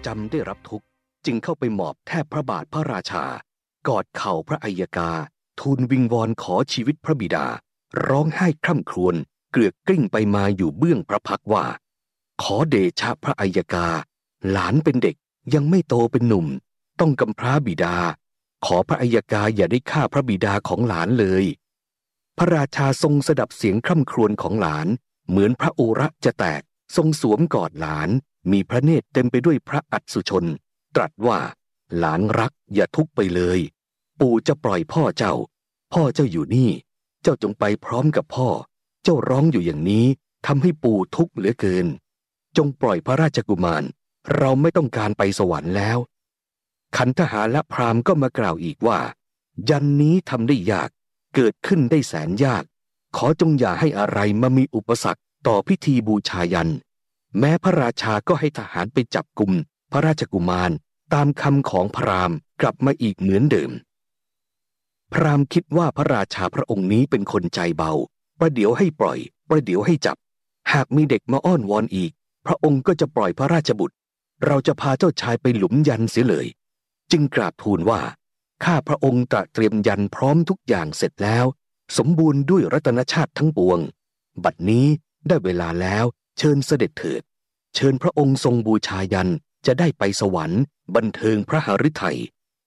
จำได้รับทุกข์จึงเข้าไปหมอบแทบพระบาทพระราชากอดเข่าพระอัยกาทูลวิงวอนขอชีวิตพระบิดาร้องไห้คร่ำครวญเกลือกกลิ้งไปมาอยู่เบื้องพระพักว่าขอเดชะพระอัยกาหลานเป็นเด็กยังไม่โตเป็นหนุ่มต้องกำพร้าบิดาขอพระอัยกาอย่าได้ฆ่าพระบิดาของหลานเลยพระราชาทรงสดับเสียงคร่ำครวญของหลานเหมือนพระโอระจะแตกทรงสวมกอดหลานมีพระเนตรเต็มไปด้วยพระอัศชนตรัสว่าหลานรักอย่าทุกข์ไปเลยปู่จะปล่อยพ่อเจ้าอยู่นี่เจ้าจงไปพร้อมกับพ่อเจ้าร้องอยู่อย่างนี้ทำให้ปู่ทุกข์เหลือเกินจงปล่อยพระราชกุมารเราไม่ต้องการไปสวรรค์แล้วขันทหารและพราหมณ์ก็มากล่าวอีกว่ายันนี้ทำได้ยากเกิดขึ้นได้แสนยากขอจงอย่าให้อะไรมามีอุปสรรคต่อพิธีบูชายันแม้พระราชาก็ให้ทหารไปจับกุมพระราชกุมารตามคำของพราหมณ์กลับมาอีกเหมือนเดิมพราหมณ์คิดว่าพระราชาพระองค์นี้เป็นคนใจเบาประเดี๋ยวให้ปล่อยประเดี๋ยวให้จับหากมีเด็กมาอ้อนวอนอีกพระองค์ก็จะปล่อยพระราชบุตรเราจะพาเจ้าชายไปหลุมยันเสียเลยจึงกราบทูลว่าข้าพระองค์ตระเตรียมยันพร้อมทุกอย่างเสร็จแล้วสมบูรณ์ด้วยรัตนชาติทั้งปวงบัดนี้ได้เวลาแล้วเชิญเสด็จเถิดเชิญพระองค์ทรงบูชายันจะได้ไปสวรรค์บันเทิงพระหฤทัย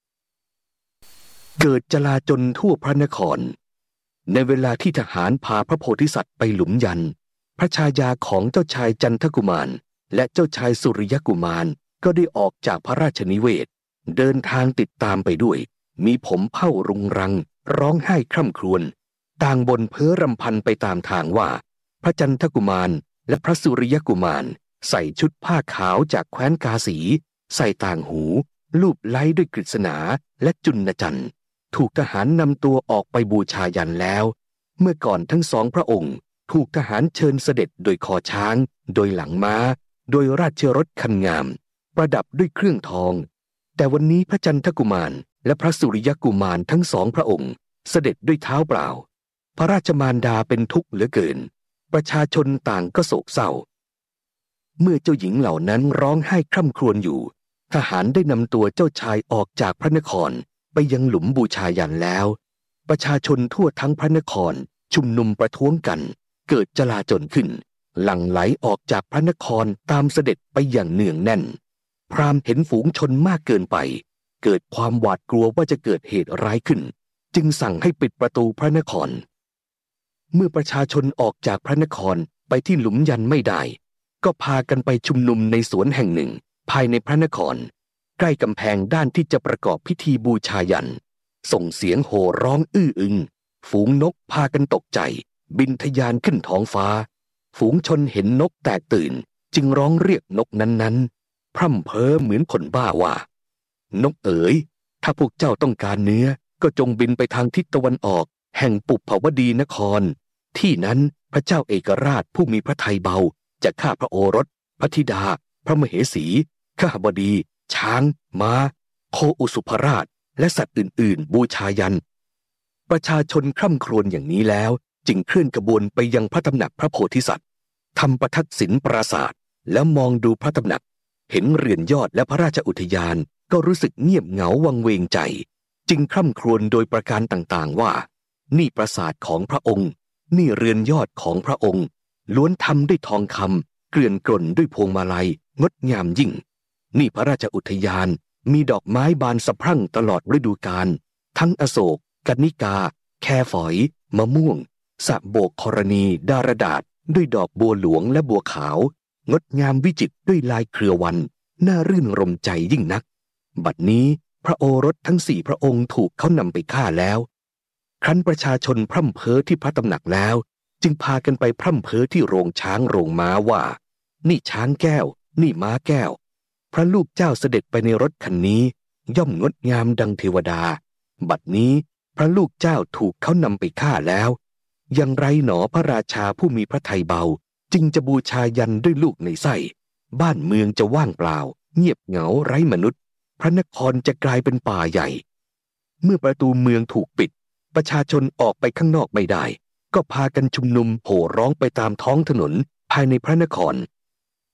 เกิดจลาจลทั่วพระนครในเวลาที่ทหารพาพระโพธิสัตว์ไปหลุมยันพระชายาของเจ้าชายจันทกุมารและเจ้าชายสุริยกุมารก็ได้ออกจากพระราชนิเวศเดินทางติดตามไปด้วยมีผมเผ้ารุงรังร้องไห้คร่ำครวญต่างบ่นเพ้อรำพันไปตามทางว่าพระจันทกุมารและพระสุริยกุมารใส่ชุดผ้าขาวจากแคว้นกาสีใส่ต่างหูลูบไล้ด้วยกฤษณาและจุลจันทร์ถูกทหารนำตัวออกไปบูชายันแล้วเมื่อก่อนทั้งสองพระองค์ถูกทหารเชิญเสด็จโดยคอช้างโดยหลังม้าโดยราชรถคันงามประดับด้วยเครื่องทองแต่วันนี้พระจันทกุมารและพระสุริยกุมารทั้งสองพระองค์เสด็จด้วยเท้าเปล่าพระราชมารดาเป็นทุกข์เหลือเกินประชาชนต่างก็โศกเศร้าเมื่อเจ้าหญิงเหล่านั้นร้องไห้คร่ำครวญอยู่ทหารได้นำตัวเจ้าชายออกจากพระนครไปยังหลุมบูชายันแล้วประชาชนทั่วทั้งพระนครชุมนุมประท้วงกันเกิดจลาจลขึ้นหลั่งไหลออกจากพระนครตามเสด็จไปอย่างเนืองแน่นพราหมณ์เห็นฝูงชนมากเกินไปเกิดความหวาดกลัวว่าจะเกิดเหตุร้ายขึ้นจึงสั่งให้ปิดประตูพระนครเมื่อประชาชนออกจากพระนครไปที่หลุมยันไม่ได้ก็พากันไปชุมนุมในสวนแห่งหนึ่งภายในพระนครใกล้กำแพงด้านที่จะประกอบพิธีบูชายันส่งเสียงโห่ร้องอื้ออึงฝูงนกพากันตกใจบินทะยานขึ้นท้องฟ้าฝูงชนเห็นนกแตกตื่นจึงร้องเรียกนกนั้นๆพร่ำเพ้อเหมือนคนบ้าว่านกเอ๋ยถ้าพวกเจ้าต้องการเนื้อก็จงบินไปทางทิศตะวันออกแห่งปุพพวดีนครที่นั้นพระเจ้าเอกราชผู้มีพระทัยเบาจะฆ่าพระโอรสพระธิดาพระมเหสีข้าบดีช้างม้าโคอุสุภราชและสัตว์อื่นๆบูชายันประชาชนคร่ำครวญอย่างนี้แล้วจึงเคลื่อนขบวนไปยังพระตำหนักพระโพธิสัตว์ทำประทักษิณปราสาทแล้วมองดูพระตำหนักเห็นเรือนยอดและพระราชอุทยานก็รู้สึกเงียบเหงาวังเวงใจจึงคร่ำครวญโดยประการต่างๆว่านี่ปราสาทของพระองค์นี่เรือนยอดของพระองค์ล้วนทำด้วยทองคำเกลื่อนกล่นด้วยพวงมาลัยงดงามยิ่งนี่พระราชอุทยานมีดอกไม้บานสะพรั่งตลอดฤดูกาลทั้งอโศกกนิกาแคฝอยมะม่วงสะโบกธรณีดารดาษด้วยดอกบัวหลวงและบัวขาวงดงามวิจิตรด้วยลายเครือวันน่ารื่นรมใจยิ่งนักบัดนี้พระโอรสทั้ง4พระองค์ถูกเขานำไปฆ่าแล้วครั้นประชาชนพร่ำเพ้อที่พระตำหนักแล้วจึงพากันไปพร่ำเพ้อที่โรงช้างโรงม้าว่านี่ช้างแก้วนี่ม้าแก้วพระลูกเจ้าเสด็จไปในรถคันนี้ย่อมงดงามดังเทวดาบัดนี้พระลูกเจ้าถูกเขานำไปฆ่าแล้วอย่างไรหนอพระราชาผู้มีพระทัยเบาจึงจะบูชายันด้วยลูกในไส้บ้านเมืองจะว่างเปล่าเงียบเหงาไร้มนุษย์พระนครจะกลายเป็นป่าใหญ่เมื่อประตูเมืองถูกปิดประชาชนออกไปข้างนอกไม่ได้ก็พากันชุมนุมโห่ร้องไปตามท้องถนนภายในพระนคร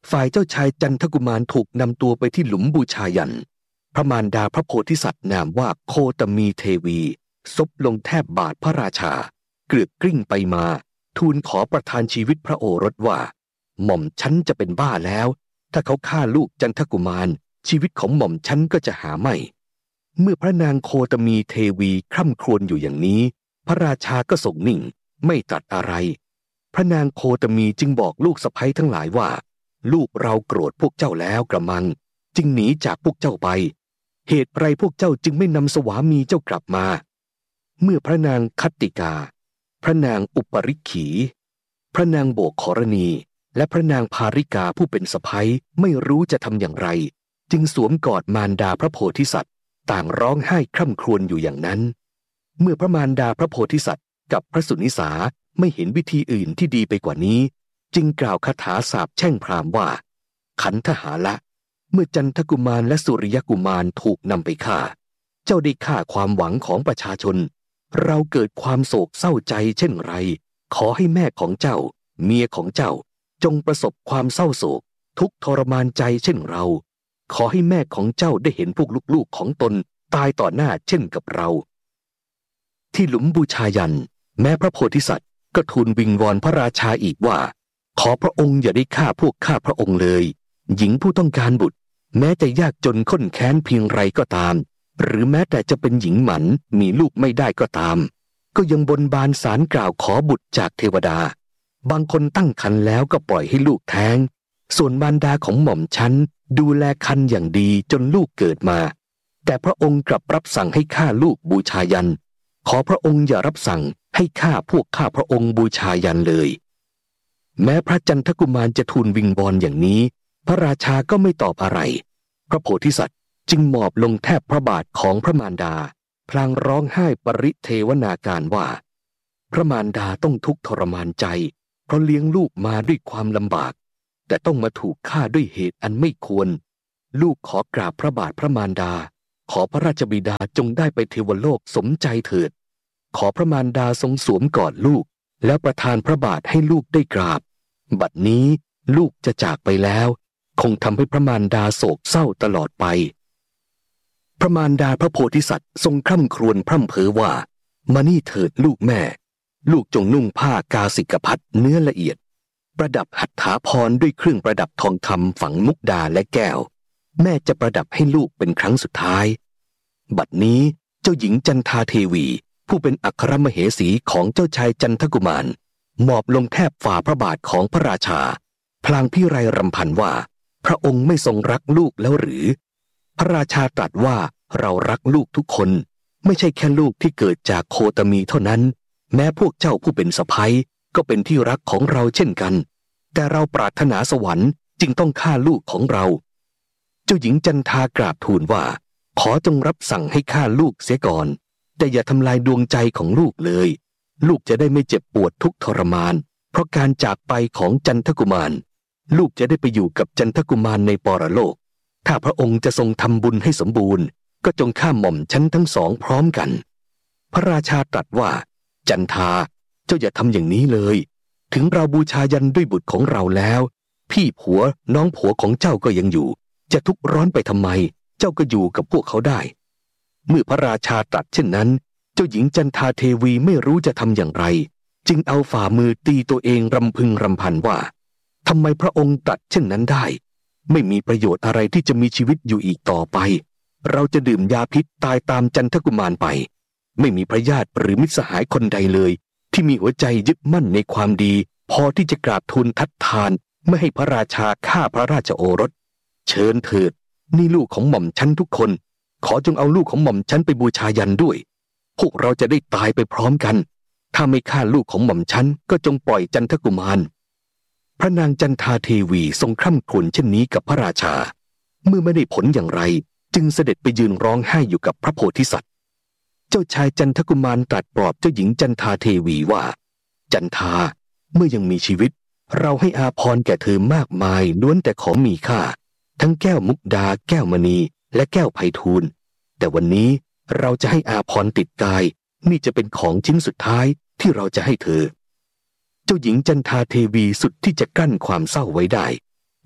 ฝ่ายเจ้าชายจันทกุมารถูกนำตัวไปที่หลุมบูชายันพระมารดาพระโพธิสัตว์นามว่าโคตมีเทวีซบลงแทบบาทพระราชาเกลือกกลิ้งไปมาทูลขอประทานชีวิตพระโอรสว่าหม่อมฉันจะเป็นบ้าแล้วถ้าเขาฆ่าลูกจันทกุมารชีวิตของหม่อมฉันก็จะหาไม่เมื่อพระนางโคตมีเทวีคร่ำครวญอยู่อย่างนี้พระราชาก็ทรงนิ่งไม่ตรัสอะไรพระนางโคตมีจึงบอกลูกสะใภ้ทั้งหลายว่าลูกเราโกรธพวกเจ้าแล้วกระมังจึงหนีจากพวกเจ้าไปเหตุไรพวกเจ้าจึงไม่นำสวามีเจ้ากลับมาเมื่อพระนางคัตติกาพระนางอุปริขีพระนางโบกขรณีและพระนางภาริกาผู้เป็นสะใภ้ไม่รู้จะทำอย่างไรจึงสวมกอดมารดาพระโพธิสัตว์ต่างร้องไห้คร่ำครวญอยู่อย่างนั้นเมื่อพระมารดาพระโพธิสัตว์กับพระสุนิสาไม่เห็นวิธีอื่นที่ดีไปกว่านี้จึงกล่าวคาถาสาปแช่งพราหมณ์ว่าขันธหาละเมื่อจันทกุมารและสุริยกุมารถูกนำไปฆ่าเจ้าได้ฆ่าความหวังของประชาชนเราเกิดความโศกเศร้าใจเช่นไรขอให้แม่ของเจ้าเมียของเจ้าจงประสบความเศร้าโศกทุกข์ทรมานใจเช่นเราขอให้แม่ของเจ้าได้เห็นพวกลูกๆของตนตายต่อหน้าเช่นกับเราที่หลุมบูชายันแม้พระโพธิสัตว์ก็ทูลวิงวอนพระราชาอีกว่าขอพระองค์อย่าได้ฆ่าพวกข้าพระองค์เลยหญิงผู้ต้องการบุตรแม้จะยากจนข้นแค้นเพียงไรก็ตามหรือแม้แต่จะเป็นหญิงหมันมีลูกไม่ได้ก็ตามก็ยังบนบานศาลกล่าวขอบุตรจากเทวดาบางคนตั้งครรภ์แล้วก็ปล่อยให้ลูกแท้งส่วนมารดาของหม่อมฉันดูแลครรภ์อย่างดีจนลูกเกิดมาแต่พระองค์กลับรับสั่งให้ฆ่าลูกบูชายันขอพระองค์อย่ารับสั่งให้ฆ่าพวกข้าพระองค์บูชายันเลยแม้พระจันทกุมารจะทูลวิงวอนอย่างนี้พระราชาก็ไม่ตอบอะไรพระโพธิสัตว์จึงหมอบลงแทบพระบาทของพระมารดาพลางร้องไห้ปริเทวนาการว่าพระมารดาต้องทุกข์ทรมานใจเพราะเลี้ยงลูกมาด้วยความลำบากแต่ต้องมาถูกฆ่าด้วยเหตุอันไม่ควรลูกขอกราบพระบาทพระมารดาขอพระราชบิดาจงได้ไปเทวโลกสมใจเถิดขอพระมารดาทรงสวมกอดลูกแล้วประทานพระบาทให้ลูกได้กราบบัดนี้ลูกจะจากไปแล้วคงทำให้พระมารดาโศกเศร้าตลอดไปพระมารดาพระโพธิสัตว์ทรงคร่ำครวญพร่ำเพ้อว่ามานี่เถิดลูกแม่ลูกจงนุ่งผ้ากาสิกพัสเนื้อละเอียดประดับหัตถาภรณ์ด้วยเครื่องประดับทองคำฝังมุกดาและแก้วแม่จะประดับให้ลูกเป็นครั้งสุดท้ายบัดนี้เจ้าหญิงจันทาเทวีผู้เป็นอัครมเหสีของเจ้าชายจันทกุมารหมอบลงแทบฝ่าพระบาทของพระราชาพลางพิไรรำพันว่าพระองค์ไม่ทรงรักลูกแล้วหรือพระราชาตรัสว่าเรารักลูกทุกคนไม่ใช่แค่ลูกที่เกิดจากโคตมีเท่านั้นแม้พวกเจ้าผู้เป็นสะใภ้ก็เป็นที่รักของเราเช่นกันแต่เราปรารถนาสวรรค์จึงต้องฆ่าลูกของเราเจ้าหญิงจันทากราบทูลว่าขอจงรับสั่งให้ฆ่าลูกเสียก่อนแต่อย่าทำลายดวงใจของลูกเลยลูกจะได้ไม่เจ็บปวดทุกข์ทรมานเพราะการจากไปของจันทกุมารลูกจะได้ไปอยู่กับจันทกุมารในปรโลกถ้าพระองค์จะทรงทำบุญให้สมบูรณ์ก็จงฆ่าหม่อมฉันทั้งสองพร้อมกันพระราชาตรัสว่าจันทาเจ้าอย่าทำอย่างนี้เลยถึงเราบูชายันด้วยบุตรของเราแล้วพี่ผัวน้องผัวของเจ้าก็ยังอยู่จะทุกข์ร้อนไปทำไมเจ้าก็อยู่กับพวกเขาได้เมื่อพระราชาตรัสเช่นนั้นเจ้าหญิงจันทาเทวีไม่รู้จะทำอย่างไรจึงเอาฝ่ามือตีตัวเองรำพึงรำพันว่าทำไมพระองค์ตรัสเช่นนั้นได้ไม่มีประโยชน์อะไรที่จะมีชีวิตอยู่อีกต่อไปเราจะดื่มยาพิษตายตามจันทกุมารไปไม่มีพระญาติหรือมิตรสหายคนใดเลยที่มีหัวใจยึดมั่นในความดีพอที่จะกราบทูลทัดทานไม่ให้พระราชาฆ่าพระราชโอรสเชิญเถิดนี่ลูกของหม่อมฉันทุกคนขอจงเอาลูกของหม่อมฉันไปบูชายันด้วยพวกเราจะได้ตายไปพร้อมกันถ้าไม่ฆ่าลูกของหม่อมฉันก็จงปล่อยจันทกุมารพระนางจันทาเทวีทรงคร่ำครวญเช่นนี้กับพระราชาเมื่อไม่ได้ผลอย่างไรจึงเสด็จไปยืนร้องไห้อยู่กับพระโพธิสัตว์เจ้าชายจันทกุมารตรัสปลอบเจ้าหญิงจันทาเทวีว่าจันทาเมื่อยังมีชีวิตเราให้อาภรณ์แก่เธอมากมายล้วนแต่ของมีค่าทั้งแก้วมุกดาแก้วมณีและแก้วไพฑูรย์แต่วันนี้เราจะให้อาภรณ์ติดกายนี่จะเป็นของชิ้นสุดท้ายที่เราจะให้เธอเจ้าหญิงจันทาเทวีสุดที่จะกั้นความเศร้าไว้ได้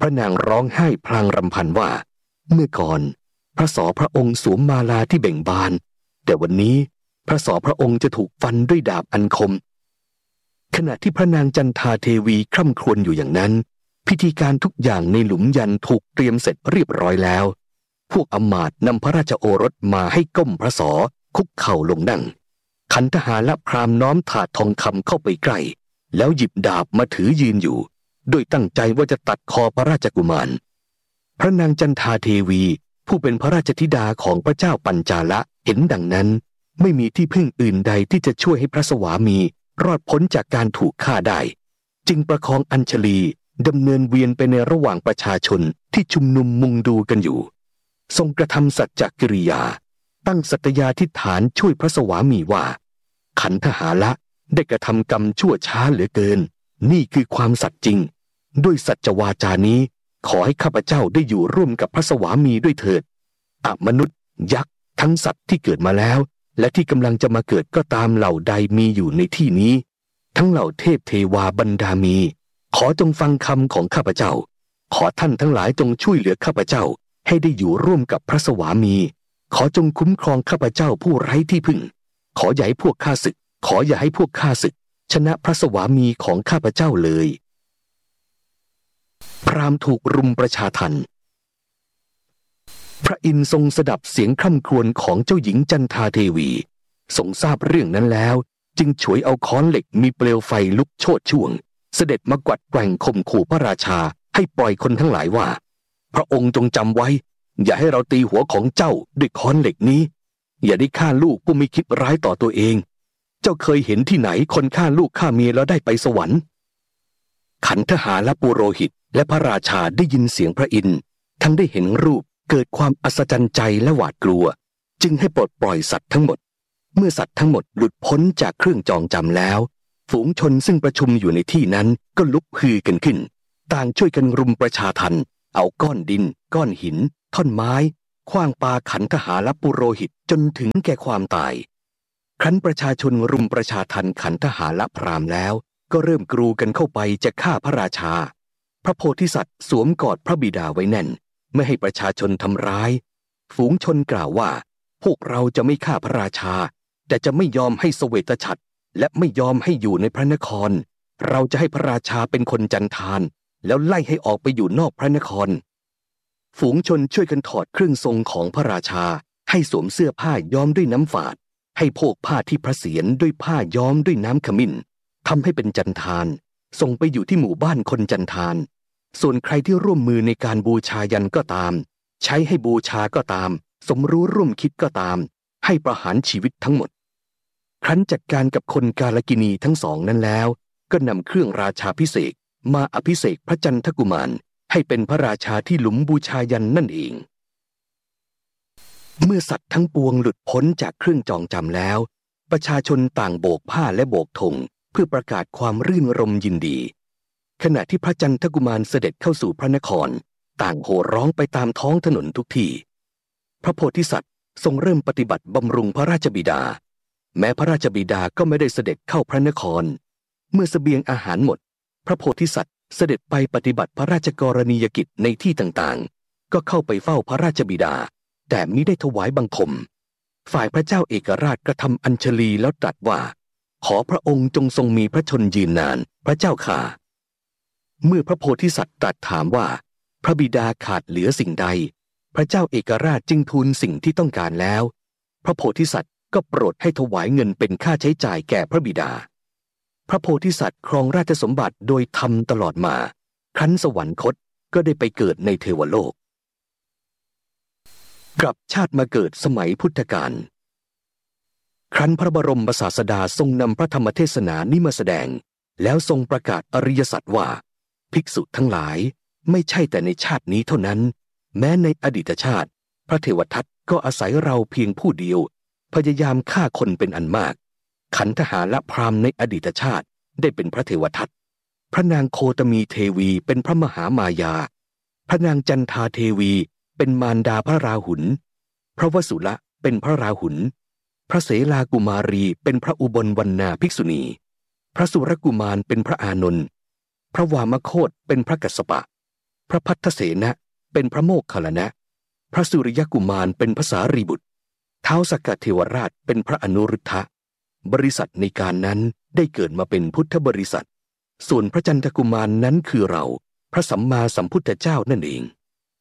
พระนางร้องไห้พลางรำพันว่าเมื่อก่อนพระศอพระองค์สวมมาลาที่เบ่งบานแต่วันนี้พระศอพระองค์จะถูกฟันด้วยดาบอันคมขณะที่พระนางจันทาเทวีคร่ำครวญอยู่อย่างนั้นพิธีการทุกอย่างในหลุมยันถูกเตรียมเสร็จเรียบร้อยแล้วพวกอมาตย์นำพระราชโอรสมาให้ก้มพระศอคุกเข่าลงนั่งขันทหารและพราหมณ์น้อมถาดทองคำเข้าไปใกล้แล้วหยิบดาบมาถือยืนอยู่โดยตั้งใจว่าจะตัดคอพระราชกุมารพระนางจันทาเทวีผู้เป็นพระราชธิดาของพระเจ้าปัญจาละเห็นดังนั้นไม่มีที่พึ่งอื่นใดที่จะช่วยให้พระสวามีรอดพ้นจากการถูกฆ่าได้จึงประคองอัญชลีดำเนินเวียนไปในระหว่างประชาชนที่ชุมนุมมุงดูกันอยู่ทรงกระทำสัจจกิริยาตั้งสัตยาธิษฐานช่วยพระสวามีว่าขันธหาละได้กระทำกรรมชั่วช้าเหลือเกินนี่คือความสัตย์จริงด้วยสัจวาจานี้ขอให้ข้าพเจ้าได้อยู่ร่วมกับพระสวามีด้วยเถิดมนุษย์ยักษ์ทั้งสัตว์ที่เกิดมาแล้วและที่กำลังจะมาเกิดก็ตามเหล่าใดมีอยู่ในที่นี้ทั้งเหล่าเทพเทวาบรรดามีขอจงฟังคำของข้าพเจ้าขอท่านทั้งหลายจงช่วยเหลือข้าพเจ้าให้ได้อยู่ร่วมกับพระสวามีขอจงคุ้มครองข้าพเจ้าผู้ไร้ที่พึ่งขออย่าให้พวกข้าศึกชนะพระสวามีของข้าพเจ้าเลยพราหมณ์ถูกรุมประชาทัณฑ์พระอินทร์ทรงสดับเสียงคร่ำครวญของเจ้าหญิงจันทาเทวีทรงทราบเรื่องนั้นแล้วจึงฉวยเอาค้อนเหล็กมีเปลวไฟลุกโชติช่วงเสด็จมากวัดแกว่งข่มขู่พระราชาให้ปล่อยคนทั้งหลายว่าพระองค์จงจำไว้อย่าให้เราตีหัวของเจ้าด้วยค้อนเหล็กนี้อย่าได้ฆ่าลูกผู้ไม่คิดร้ายต่อตัวเองเจ้าเคยเห็นที่ไหนคนฆ่าลูกฆ่าเมียแล้วได้ไปสวรรค์ขันธหาและปุโรหิตและพระราชาได้ยินเสียงพระอินทร์ทั้งได้เห็นรูปเกิดความอัศจรรย์ใจและหวาดกลัวจึงให้ปลดปล่อยสัตว์ทั้งหมดเมื่อสัตว์ทั้งหมดหลุดพ้นจากเครื่องจองจำแล้วฝูงชนซึ่งประชุมอยู่ในที่นั้นก็ลุกฮือกันขึ้นต่างช่วยกันรุมประชาทัณฑ์เอาก้อนดินก้อนหินท่อนไม้ขว้างปาขันธหาและปุโรหิตจนถึงแก่ความตายครั้นประชาชนรุมประชาทัณฑ์ขันธหาและพราหมณ์แล้วก็เริ่มกรูกันเข้าไปจะฆ่าพระราชาพระโพธิสัตว์สวมกอดพระบิดาไว้แน่นไม่ให้ประชาชนทำร้ายฝูงชนกล่าวว่าพวกเราจะไม่ฆ่าพระราชาแต่จะไม่ยอมให้เสวตฉัตรและไม่ยอมให้อยู่ในพระนครเราจะให้พระราชาเป็นคนจันทานแล้วไล่ให้ออกไปอยู่นอกพระนครฝูงชนช่วยกันถอดเครื่องทรงของพระราชาให้สวมเสื้อผ้าย้อมด้วยน้ำฝาดให้โพกผ้าที่พระเศียรด้วยผ้าย้อมด้วยน้ำขมิ้นทำให้เป็นจันทานส่งไปอยู่ที่หมู่บ้านคนจันทานส่วนใครที่ร่วมมือในการบูชายันก็ตามใช้ให้บูชาก็ตามสมรู้ร่วมคิดก็ตามให้ประหารชีวิตทั้งหมดครั้นจัดการกับคนกาลกินีทั้งสองนั้นแล้วก็นำเครื่องราชาภิเษกมาอภิเษกพระจันทกุมารให้เป็นพระราชาที่หลุมบูชายันนั่นเองเมื่อสัตว์ทั้งปวงหลุดพ้นจากเครื่องจองจำแล้วประชาชนต่างโบกผ้าและโบกธงเพื่อประกาศความรื่นรมยินดีขณะที่พระจันทกุมารเสด็จเข้าสู่พระนครต่างโห่ร้องไปตามท้องถนนทุกที่พระโพธิสัตว์ทรงเริ่มปฏิบัติบำรุงพระราชบิดาแม้พระราชบิดาก็ไม่ได้เสด็จเข้าพระนครเมื่อเสบียงอาหารหมดพระโพธิสัตว์เสด็จไปปฏิบัติพระราชกรณียกิจในที่ต่างๆก็เข้าไปเฝ้าพระราชบิดาแต่มิได้ถวายบังคมฝ่ายพระเจ้าเอกราชกระทำอัญชลีแล้วตรัสว่าขอพระองค์จงทรงมีพระชนยืนนานพระเจ้าข่าเมื่อพระโพธิสัตว์ตรัสถามว่าพระบิดาขาดเหลือสิ่งใดพระเจ้าเอกราชจึงทูลสิ่งที่ต้องการแล้วพระโพธิสัตว์ก็โปรดให้ถวายเงินเป็นค่าใช้จ่ายแก่พระบิดาพระโพธิสัตว์ครองราชสมบัติโดยธรรมตลอดมาครั้นสวรรคตก็ได้ไปเกิดในเทวโลกกลับชาติมาเกิดสมัยพุทธกาลครั้นพระบรมศาสดาทรงนำพระธรรมเทศนานี้มาแสดงแล้วทรงประกาศอริยสัจว่าภิกษุทั้งหลายไม่ใช่แต่ในชาตินี้เท่านั้นแม้ในอดีตชาติพระเทวทัตก็อาศัยเราเพียงผู้เดียวพยายามฆ่าคนเป็นอันมากขันธหาและพราหมณ์ในอดีตชาติได้เป็นพระเทวทัตพระนางโคตมีเทวีเป็นพระมหามายาพระนางจันทาเทวีเป็นมารดาพระราหุลพระวสุละเป็นพระราหุลพระเสลากุมารีเป็นพระอุบลวรรณาภิกษุณีพระสุรกุมารเป็นพระอานนท์พระวามโคตเป็นพระกัสสปะพพระพัทธเสนะเป็นพระโมคคัลลานะพระสุริยกุมารเป็นพระสารีบุตรท้าวสักกะเทวราชเป็นพระอนุรุทธะบริษัทในการนั้นได้เกิดมาเป็นพุทธบริษัทส่วนพระจันทกุมารนั้นคือเราพระสัมมาสัมพุทธเจ้านั่นเอง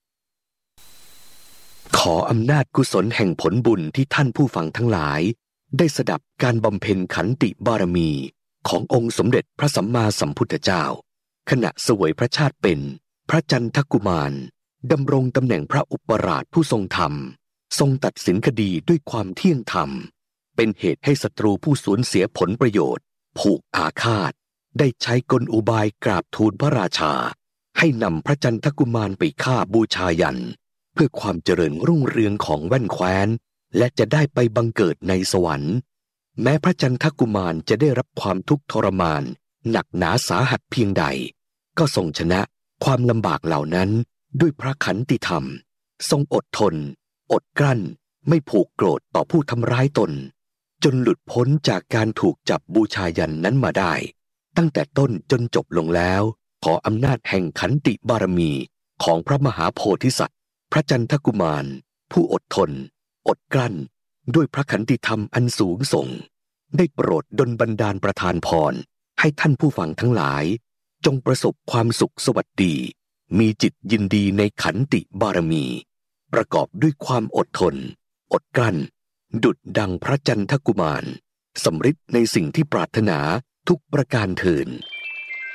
ขออำนาจกุศลแห่งผลบุญที่ท่านผู้ฟังทั้งหลายได้สดับการบำเพ็ญขันติบารมีขององค์สมเด็จพระสัมมาสัมพุทธเจ้าขณะเสวยพระชาติเป็นพระจันทกุมารดำรงตำแหน่งพระอุปราชผู้ทรงธรรมทรงตัดสินคดีด้วยความเที่ยงธรรมเป็นเหตุให้ศัตรูผู้สูญเสียผลประโยชน์ผูกอาฆาตได้ใช้กลอุบายกราบทูลพระราชาให้นำพระจันทกุมารไปฆ่าบูชายันเพื่อความเจริญรุ่งเรืองของแว่นแคว้นและจะได้ไปบังเกิดในสวรรค์แม้พระจันทกุมารจะได้รับความทุกข์ทรมานหนักหนาสาหัสเพียงใดก็ทรงชนะความลำบากเหล่านั้นด้วยพระขันติธรรมทรงอดทนอดกลั้นไม่ผูกโกรธต่อผู้ทำร้ายตนจนหลุดพ้นจากการถูกจับบูชายันนั้นมาได้ตั้งแต่ต้นจนจบลงแล้วขออำนาจแห่งขันติบารมีของพระมหาโพธิสัตว์พระจันทกุมารผู้อดทนอดกลั้นด้วยพระขันติธรรมอันสูงส่งได้โปรดดลบันดาลประทานพรให้ท่านผู้ฟังทั้งหลายจงประสบความสุขสวัสดีมีจิตยินดีในขันติบารมีประกอบด้วยความอดทนอดกลั้นดุจดังพระจันทกุมารสำฤทธิ์ในสิ่งที่ปรารถนาทุกประการเถิด